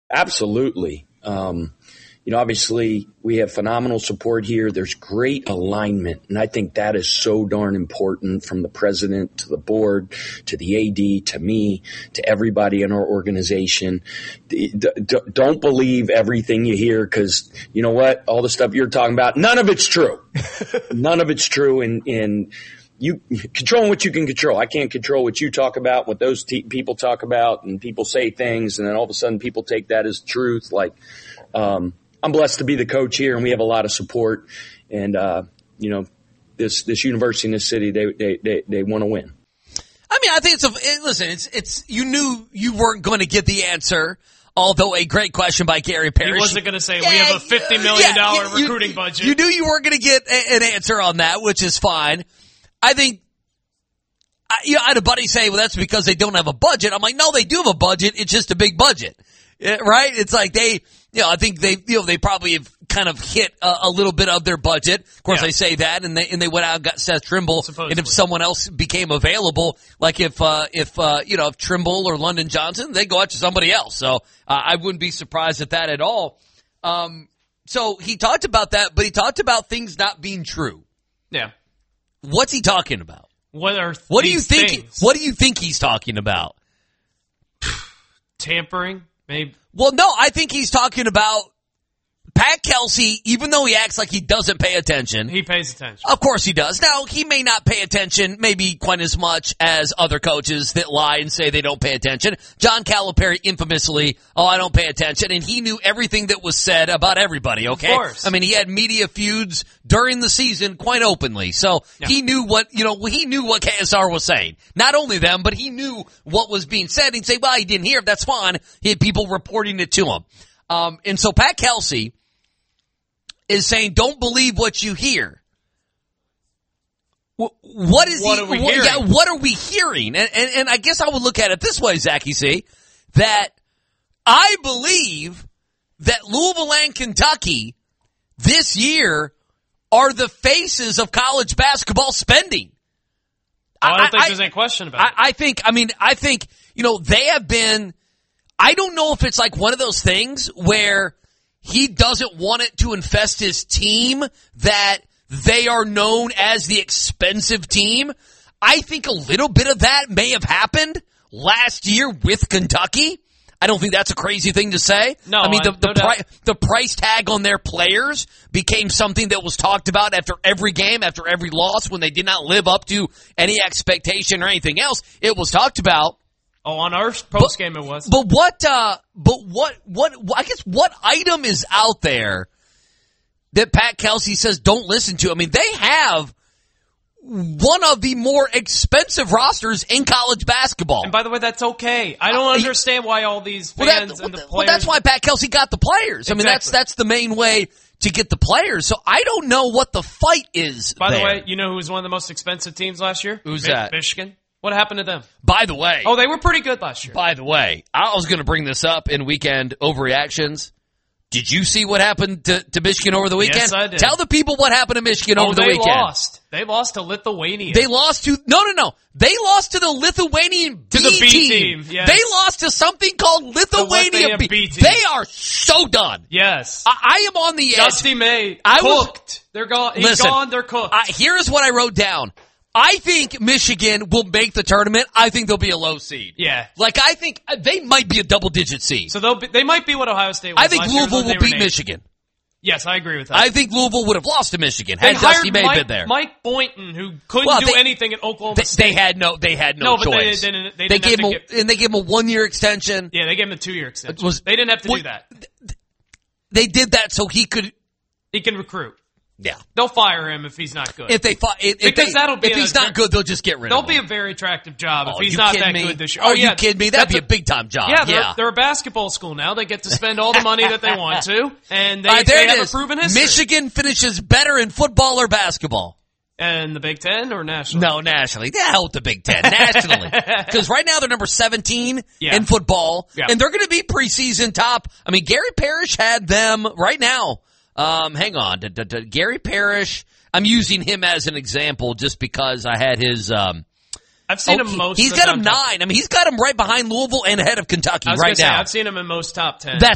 Absolutely. Obviously we have phenomenal support here. There's great alignment. And I think that is so darn important, from the president to the board, to the AD, to me, to everybody in our organization. Don't believe everything you hear, because you know what? All the stuff you're talking about, none of it's true. None of it's true. And you control what you can control. I can't control what you talk about, what those people talk about, and people say things, and then all of a sudden people take that as truth. I'm blessed to be the coach here, and we have a lot of support. And this university in this city, they want to win. I mean, I think it's you knew you weren't going to get the answer. Although a great question by Gary Parrish. He wasn't going to say, we have a $50 million recruiting budget. You knew you weren't going to get an answer on that, which is fine. I think, I had a buddy say, well, that's because they don't have a budget. I'm like, no, they do have a budget. It's just a big budget, right? It's like I think they probably have kind of hit a little bit of their budget. Of course, I say that, and they went out and got Seth Trimble. Supposedly. And if someone else became available, like if Trimble or London Johnson, they go out to somebody else. So I wouldn't be surprised at that at all. So he talked about that, but he talked about things not being true. Yeah. What's he talking about? What do you think? Things? What do you think he's talking about? Tampering, maybe. Well, no, I think he's talking about Pat Kelsey. Even though he acts like he doesn't pay attention, he pays attention. Of course he does. Now, he may not pay attention, maybe quite as much as other coaches that lie and say they don't pay attention. John Calipari infamously, I don't pay attention, and he knew everything that was said about everybody. Okay, of course. I mean, he had media feuds during the season quite openly, so he knew what KSR was saying. Not only them, but he knew what was being said. He'd say, "Well, he didn't hear it. That's fine." He had people reporting it to him, and so Pat Kelsey is saying, don't believe what you hear. What are we hearing? Yeah, what are we hearing? And I guess I would look at it this way, Zachy C, that I believe that Louisville and Kentucky this year are the faces of college basketball spending. I don't think there's any question about it. I think, they have been, I don't know if it's like one of those things where he doesn't want it to infest his team, that they are known as the expensive team. I think a little bit of that may have happened last year with Kentucky. I don't think that's a crazy thing to say. No, I mean, the price tag on their players became something that was talked about after every game, after every loss, when they did not live up to any expectation or anything else. It was talked about. Oh, on our post game it was. But what item is out there that Pat Kelsey says don't listen to? I mean, they have one of the more expensive rosters in college basketball. And by the way, that's okay. I don't understand why all these fans and the players. Well, that's why Pat Kelsey got the players. Exactly. I mean, that's the main way to get the players. So I don't know what the fight is. By the way, you know who was one of the most expensive teams last year? Who's that? Michigan. What happened to them? By the way. Oh, they were pretty good last year. By the way, I was going to bring this up in weekend overreactions. Did you see what happened to Michigan over the weekend? Yes, I did. Tell the people what happened to Michigan over the weekend. They lost. They lost to Lithuania. They lost to no. They lost to the Lithuanian B team. Yes. They lost to something called Lithuania B team. They are so done. Yes. I am on the edge. Dusty May cooked. They're gone. He's gone. They're cooked. Here is what I wrote down. I think Michigan will make the tournament. I think they'll be a low seed. Yeah. I think they might be a double-digit seed. So they might be what Ohio State was. I think Louisville will beat Michigan. Yes, I agree with that. I think Louisville would have lost to Michigan had Dusty May been there. Mike Boynton, who couldn't do anything at Oklahoma State. They had no choice. They gave him a 1-year extension. Yeah, they gave him a 2-year extension. They didn't have to do that. They did that so he can recruit. Yeah, they'll fire him if he's not good. If he's not good, they'll just get rid of him. They'll be a very attractive job if he's not that good this year. Oh, you kidding me? That'd be a big time job. Yeah, they're a basketball school now. They get to spend all the money that they want to, and they have a proven history. Michigan finishes better in football or basketball. And the Big Ten or nationally? No, nationally. The hell with the Big Ten. Nationally. Because right now they're number 17 in football, and they're going to be preseason top. I mean, Gary Parrish had them right now. Hang on. Gary Parrish, I'm using him as an example just because I had his, I've seen him most. He's got him 9. I mean, he's got him right behind Louisville and ahead of Kentucky right now. I've seen him in most top 10.